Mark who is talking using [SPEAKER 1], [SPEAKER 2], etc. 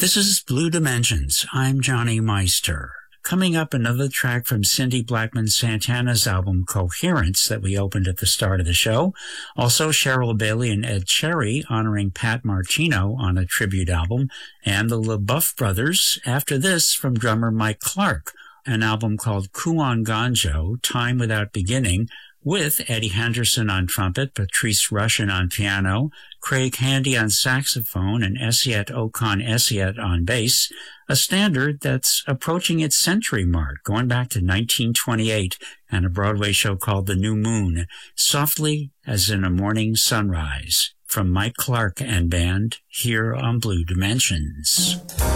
[SPEAKER 1] This is Blue Dimensions. I'm Johnny Meister. Coming up, another track from Cindy Blackman Santana's album Coherence that we opened at the start of the show. Also, Cheryl Bailey and Ed Cherry honoring Pat Martino on a tribute album, and the LaBeouf Brothers after this from drummer Mike Clark, an album called Kuon Ganjo, Time Without Beginning, with Eddie Henderson on trumpet, Patrice Rushen on piano, Craig Handy on saxophone, and Esiet Okon Esiet on bass, a standard that's approaching its century mark, going back to 1928, and a Broadway show called The New Moon, Softly as in a Morning Sunrise, from Mike Clark and band here on Blue Dimensions.